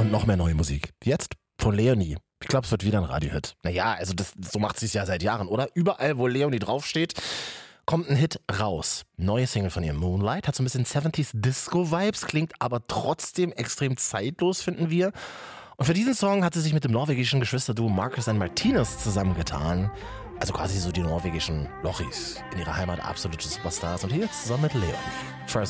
und noch mehr neue Musik. Jetzt von Leonie. Ich glaube, es wird wieder ein Radiohit. Naja, also so macht sie es ja seit Jahren, oder? Überall, wo Leonie draufsteht, kommt ein Hit raus. Neue Single von ihr, Moonlight, hat so ein bisschen 70s Disco-Vibes, klingt aber trotzdem extrem zeitlos, finden wir. Und für diesen Song hat sie sich mit dem norwegischen Geschwisterduo Marcus and Martinez zusammengetan. Also quasi so die norwegischen Lochis. In ihrer Heimat absolute Superstars. Und hier jetzt zusammen mit Leonie. First